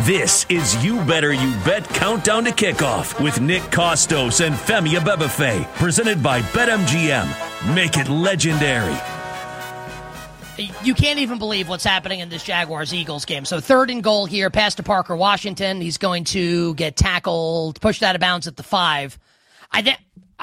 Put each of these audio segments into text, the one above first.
This is You Better You Bet Countdown to Kickoff with Nick Kostos and Femi Abebefe, presented by BetMGM. Make it legendary. You can't even believe what's happening in this Jaguars-Eagles game. So 3rd and goal here, pass to Parker Washington. He's going to get tackled, pushed out of bounds at the 5. You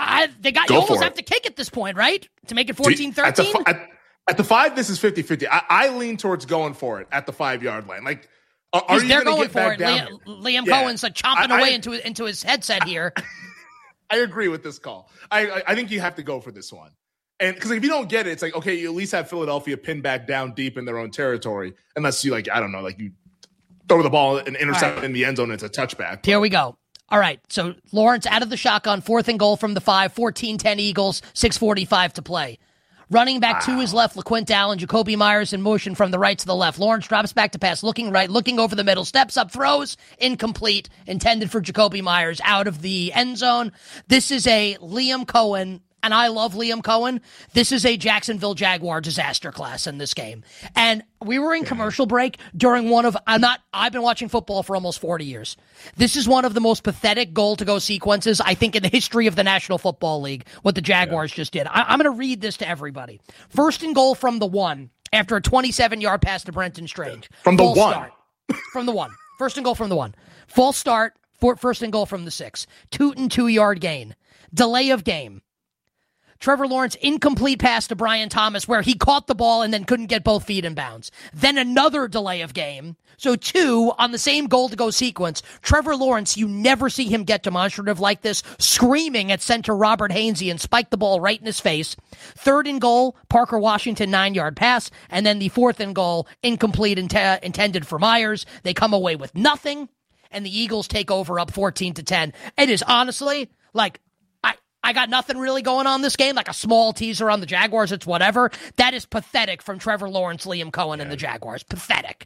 almost have to kick at this point, right? To make it 14-13? At the 5, this is 50-50. I lean towards going for it at the 5-yard line. Like, are you they're going going to for get it. back down? Liam Cohen's like chomping away into his headset here. I agree with this call. I think you have to go for this one. And because if you don't get it, it's like, okay, you at least have Philadelphia pinned back down deep in their own territory. Unless you, you throw the ball and intercept in the end zone and it's a touchback. Here we go. All right, so Lawrence out of the shotgun, 4th and goal from the 5, 14-10 Eagles, 6:45 to play. Running back to his left, LaQuint Allen, Jacoby Myers in motion from the right to the left. Lawrence drops back to pass, looking right, looking over the middle, steps up, throws, incomplete, intended for Jacoby Myers out of the end zone. This is a Liam Cohen, and I love Liam Cohen. This is a Jacksonville Jaguar disaster class in this game. And we were in commercial break during I've been watching football for almost 40 years. This is one of the most pathetic goal-to-go sequences, I think, in the history of the National Football League, what the Jaguars just did. I'm going to read this to everybody. 1st and goal from the 1 after a 27-yard pass to Brenton Strange. From the 1. From the 1. 1st and goal from the 1. False start, 1st and goal from the 6. 2-2-yard gain. Delay of game. Trevor Lawrence, incomplete pass to Brian Thomas where he caught the ball and then couldn't get both feet in bounds. Then another delay of game. So 2 on the same goal-to-go sequence. Trevor Lawrence, you never see him get demonstrative like this, screaming at center Robert Hainsey and spike the ball right in his face. 3rd and goal, Parker Washington, 9-yard pass. And then the 4th and goal, incomplete intended for Myers. They come away with nothing, and the Eagles take over up 14-10. It is honestly like... I got nothing really going on this game, like a small teaser on the Jaguars, it's whatever. That is pathetic from Trevor Lawrence, Liam Cohen, and the Jaguars. Pathetic.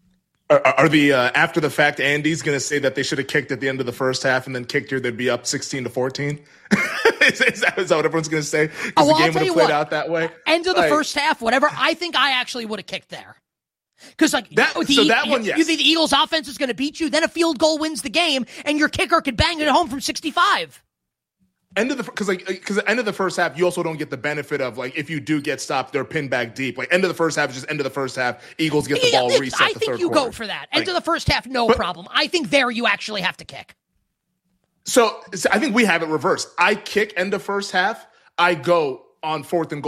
Are the after the fact Andy's going to say that they should have kicked at the end of the first half and then kicked here, they'd be up 16-14? is that what everyone's going to say? Because the game would have played out that way? End of the first half, whatever. I think I actually would have kicked there. Because you think the Eagles offense is going to beat you, then a field goal wins the game, and your kicker could bang it home from 65. Because the end of the first half, you also don't get the benefit of, like, if you do get stopped, they're pinned back deep. Like, end of the first half is just end of the first half. Eagles get the ball reset. I think you go for that. End of the first half, no problem. I think there you actually have to kick. So I think we have it reversed. I kick end of first half. I go on 4th and goal.